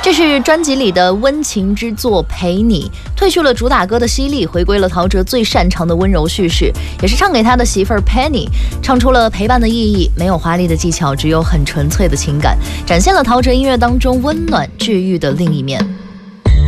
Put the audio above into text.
这是专辑里的温情之作《陪你》，褪去了主打歌的犀利，回归了陶喆最擅长的温柔叙事，也是唱给他的媳妇儿 Penny， 唱出了陪伴的意义，没有华丽的技巧，只有很纯粹的情感，展现了陶喆音乐当中温暖治愈的另一面。